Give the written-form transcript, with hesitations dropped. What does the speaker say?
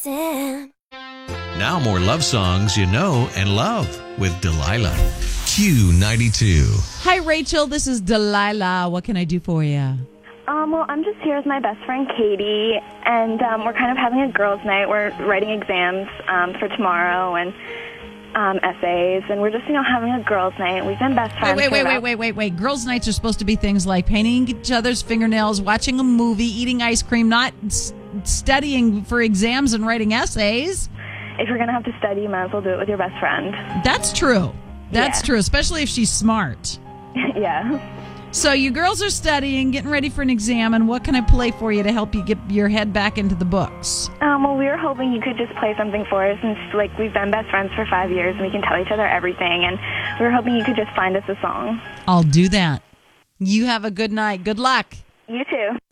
listen. Now more love songs you know and love with Delilah. Q92. Hi, Rachel. This is Delilah. What can I do for you? Well, I'm just here with my best friend, Katie, and we're kind of having a girls' night. We're writing exams for tomorrow and essays, and we're just, having a girls' night. We've been best friends. Wait. Girls' nights are supposed to be things like painting each other's fingernails, watching a movie, eating ice cream, not studying for exams and writing essays. If you're going to have to study, you might as well do it with your best friend. That's true. That's true, especially if she's smart. Yeah. So you girls are studying, getting ready for an exam, and what can I play for you to help you get your head back into the books? Well, we were hoping you could just play something for us, since we've been best friends for 5 years, and we can tell each other everything, and we were hoping you could just find us a song. I'll do that. You have a good night. Good luck. You too.